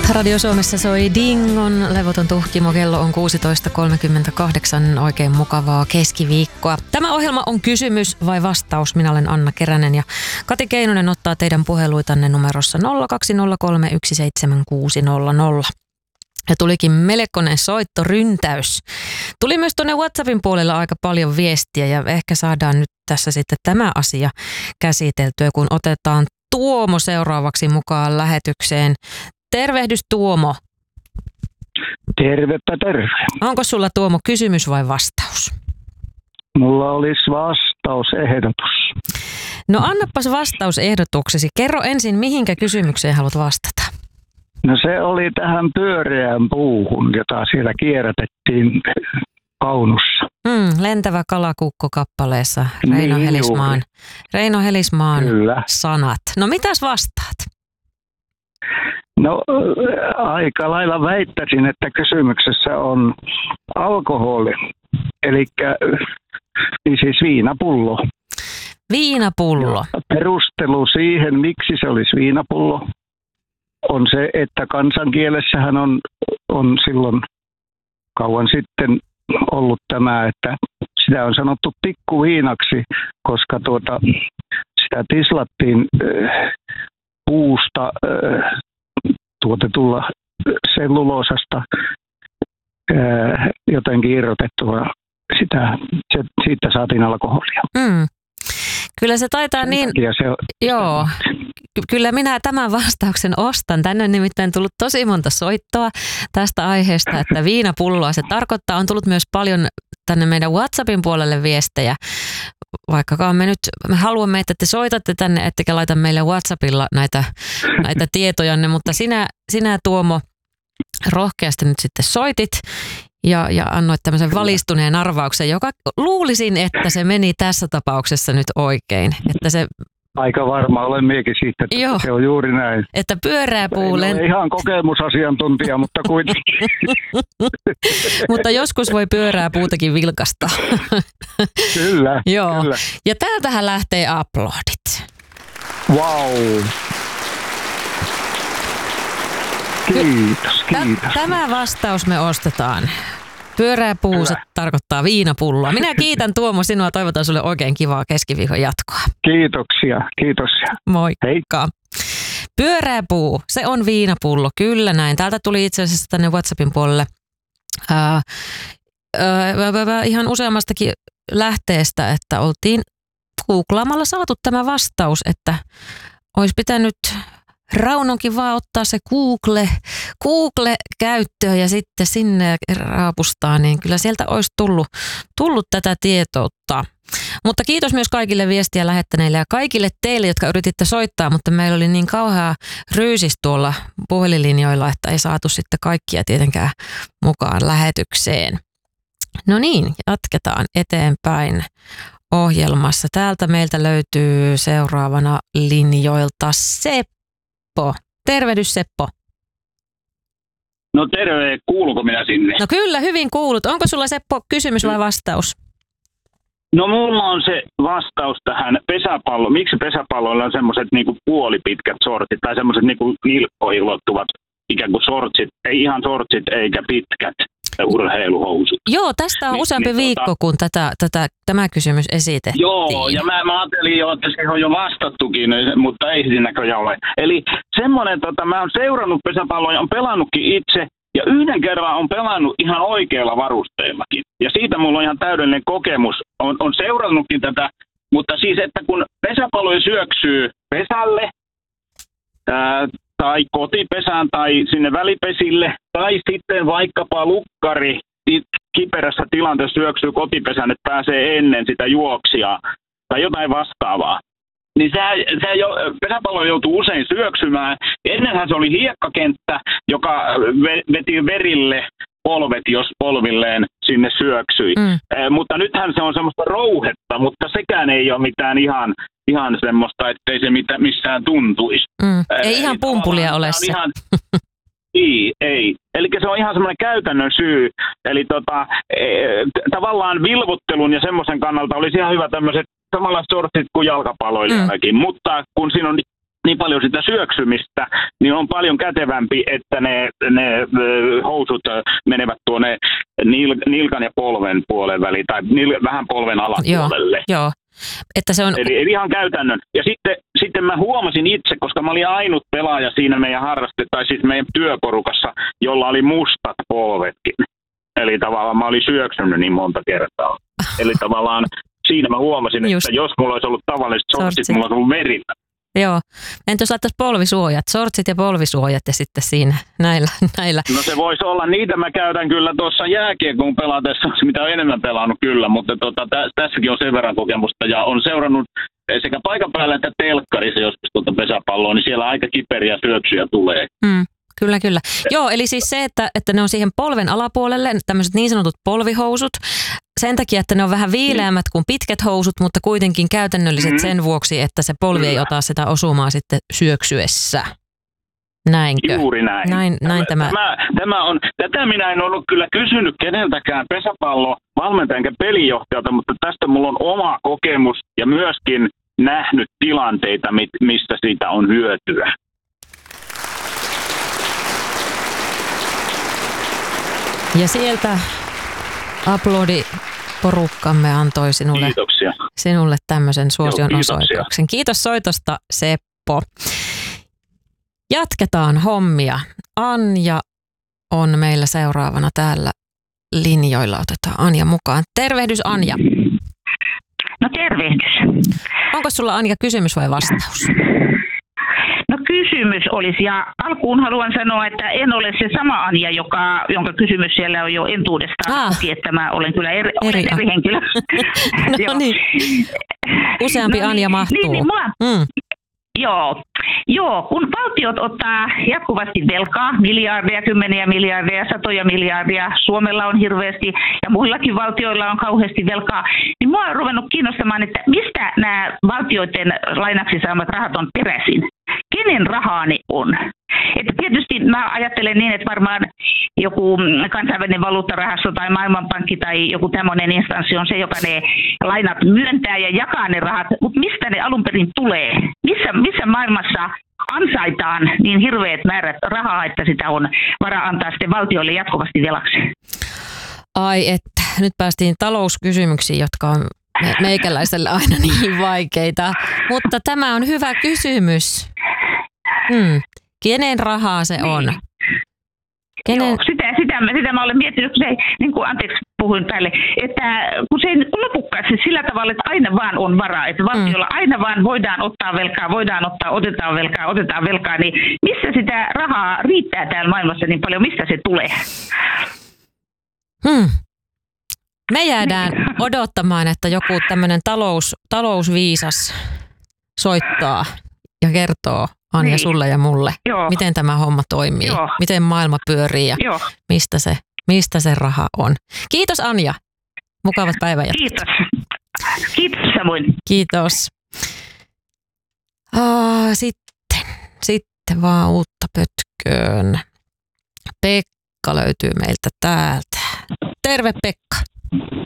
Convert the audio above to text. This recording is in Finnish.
Radio Suomessa soi Dingon levoton tuhkimo. Kello on 16.38. Oikein mukavaa keskiviikkoa. Tämä ohjelma on kysymys vai vastaus. Minä olen Anna Keränen ja Kati Keinonen ottaa teidän puheluitanne numerossa 020317600. Ja tulikin melkoinen soittoryntäys. Tuli myös tuonne WhatsAppin puolella aika paljon viestiä ja ehkä saadaan nyt tässä sitten tämä asia käsiteltyä, kun otetaan Tuomo seuraavaksi mukaan lähetykseen. Tervehdys Tuomo. Tervepä terve. Onko sulla Tuomo kysymys vai vastaus? Mulla olisi vastausehdotus. No annapas vastausehdotuksesi. Kerro ensin, mihinkä kysymykseen haluat vastata. No se oli tähän pyöreään puuhun, jota siellä kierrätettiin Kaunussa. Lentävä kalakukko kappaleessa Reino Helismaan Kyllä. sanat. No mitäs vastaat? No aika lailla väittäisin, että kysymyksessä on alkoholi, eli siis viinapullo. Viinapullo. Ja perustelu siihen, miksi se olisi viinapullo, on se, että kansankielessähän on silloin kauan sitten ollut tämä, että sitä on sanottu pikkuviinaksi, koska sitä tislattiin puusta tuotetulla selluloosasta jotenkin irrotettua. Siitä saatiin alkoholia. Kyllä se taitaa niin. Joo. Kyllä minä tämän vastauksen ostan. Tänne on nimittäin tullut tosi monta soittoa tästä aiheesta, että viinapulloa se tarkoittaa. On tullut myös paljon tänne meidän WhatsAppin puolelle viestejä. Vaikkakaan me haluamme, että te soitatte tänne, ettekä laita meille WhatsAppilla näitä tietojanne, mutta sinä Tuomo rohkeasti nyt sitten soitit ja annoit tämmöisen valistuneen arvauksen, joka luulisin, että se meni tässä tapauksessa nyt oikein. Että se aika varma olen miekin siitä, että joo, se on juuri näin. Että pyöreä puu en ole ihan kokemusasiantuntija, mutta kuitenkin. Mutta joskus voi pyörää puutakin vilkastaa. Kyllä, joo. Kyllä. Ja täältähän lähtee aplodit. Wow. Kiitos. Tämä vastaus me ostetaan. Pyöreä puu, se tarkoittaa viinapulloa. Minä kiitän Tuomo sinua, toivotan sulle oikein kivaa keskiviikon jatkoa. Kiitoksia, kiitos. Moikka. Pyöreä puu, se on viinapullo, kyllä näin. Täältä tuli itse asiassa tänne WhatsAppin puolelle ihan useammastakin lähteestä, että oltiin googlaamalla saatu tämä vastaus, että olisi pitänyt Raunonkin vaan ottaa se Google käyttöön ja sitten sinne raapustaa, niin kyllä sieltä olisi tullut tätä tietoutta. Mutta kiitos myös kaikille viestiä lähettäneille ja kaikille teille, jotka yrititte soittaa, mutta meillä oli niin kauhea ryysis tuolla puhelinlinjoilla, että ei saatu sitten kaikkia tietenkään mukaan lähetykseen. No niin, jatketaan eteenpäin ohjelmassa. Täältä meiltä löytyy seuraavana linjoilta Seppo. Tervehdys Seppo. No terve, kuuluuko minä sinne? No kyllä, hyvin kuulut. Onko sulla Seppo kysymys vai vastaus? No mulla on se vastaus tähän pesäpalloon. Miksi pesäpalloilla on semmoiset niinku puolipitkät sortsit tai semmoiset niinku nilkkoihin ulottuvat ikään kuin sortsit, ei ihan sortsit eikä pitkät urheiluhousut. Joo, tästä on useampi viikko, kun tämä kysymys esitettiin. Joo, ja mä ajattelin jo, että siihen on jo vastattukin, mutta ei siinä näköjään ole. Eli semmoinen, mä oon seurannut pesäpalloa ja on pelannutkin itse, ja yhden kerran on pelannut ihan oikeilla varusteillakin. Ja siitä mulla on ihan täydellinen kokemus. On seurannutkin tätä, mutta siis, että kun pesäpallo syöksyy pesälle, tai kotipesään tai sinne välipesille, tai sitten vaikkapa lukkari kiperässä tilanteessa syöksyy kotipesään, että pääsee ennen sitä juoksijaa tai jotain vastaavaa. Niin pesäpallo joutuu usein syöksymään. Ennenhän se oli hiekkakenttä, joka veti verille polvet, jos polvilleen sinne syöksyi. Mutta nythän se on semmoista rouhetta, mutta sekään ei ole mitään ihan semmoista, ettei se missään tuntuisi. Ei ihan pumpulia ole se. Ei. Eli se on ihan semmoinen käytännön syy. Eli tavallaan vilvottelun ja semmoisen kannalta olisi ihan hyvä tämmöiset samanlaiset sortsit kuin jalkapalloilijallakin. Mutta kun siinä on niin paljon sitä syöksymistä, niin on paljon kätevämpi, että ne housut menevät tuonne nilkan ja polven puolen väliin, tai vähän polven alapuolelle. Joo. Että se on... Eli ihan käytännön. Ja sitten mä huomasin itse, koska mä olin ainut pelaaja siinä meidän meidän työporukassa, jolla oli mustat polvetkin. Eli tavallaan mä olin syöksynyt niin monta kertaa. Eli tavallaan siinä mä huomasin, että jos mulla olisi ollut tavalliset sortsit, mulla olisi ollut merillä. Joo. Entä jos laittaisi polvisuojat, sortsit ja polvisuojat ja sitten siinä näillä. No se voisi olla, niitä mä käytän kyllä tuossa jääkiekon pelatessa, mitä on enemmän pelannut kyllä, mutta tässäkin on sen verran kokemusta ja on seurannut sekä paikan päällä että telkkarissa joskus pesäpalloa, niin siellä aika kiperiä syöksyjä tulee. Kyllä. Joo, eli siis se, että ne on siihen polven alapuolelle, tämmöiset niin sanotut polvihousut, sen takia, että ne on vähän viileämmät kuin pitkät housut, mutta kuitenkin käytännölliset sen vuoksi, että se polvi ei ota sitä osumaa sitten syöksyessä. Näinkö? Juuri näin. Näin tämä. Tätä minä en ollut kyllä kysynyt keneltäkään pesäpallovalmentajan enkä pelijohtajalta, mutta tästä mulla on oma kokemus ja myöskin nähnyt tilanteita, mistä siitä on hyötyä. Ja sieltä aplodiporukkamme antoi sinulle tämmöisen suosion osoituksen. Kiitos soitosta, Seppo. Jatketaan hommia. Anja on meillä seuraavana täällä linjoilla. Otetaan Anja mukaan. Tervehdys, Anja. No tervehdys. Onko sulla, Anja, kysymys vai vastaus? No kysymys olisi, ja alkuun haluan sanoa, että en ole se sama Anja, jonka kysymys siellä on jo entuudestaan, että mä olen kyllä eri henkilö. No niin, useampi Anja mahtuu. Joo, kun valtiot ottaa jatkuvasti velkaa, miljardeja, kymmeniä miljardeja, satoja miljardeja, Suomella on hirveästi ja muillakin valtioilla on kauheasti velkaa, niin mua on ruvennut kiinnostamaan, että mistä nämä valtioiden lainaksi saamat rahat on peräisin. Kenen rahaa ne on? Että tietysti mä ajattelen niin, että varmaan joku kansainvälinen valuuttarahasto tai maailmanpankki tai joku tämmöinen instanssi on se, joka ne lainat myöntää ja jakaa ne rahat, mutta mistä ne alun perin tulee? Missä maailmassa ansaitaan niin hirveät määrät rahaa, että sitä on varaa antaa sitten valtioille jatkuvasti velaksi? Ai että, nyt päästiin talouskysymyksiin, jotka on meikäläiselle aina niin vaikeita, mutta tämä on hyvä kysymys. Kenen rahaa se on? Joo, sitä mä olen miettinyt, kun se niin kuin, anteeksi puhuin päälle, että kun se ei lopukkaasti sillä tavalla, että aina vaan on varaa, että valtiolla aina vaan voidaan ottaa velkaa, otetaan velkaa, niin missä sitä rahaa riittää täällä maailmassa niin paljon, mistä se tulee? Me jäädään odottamaan, että joku tämmöinen talousviisas soittaa ja kertoo, Anja, sulle ja mulle, miten tämä homma toimii, miten maailma pyörii ja mistä se raha on. Kiitos, Anja. Mukavat päivänjatkat. Kiitos samoin. Kiitos. Sitten vaan uutta pötköön. Pekka löytyy meiltä täältä. Terve, Pekka.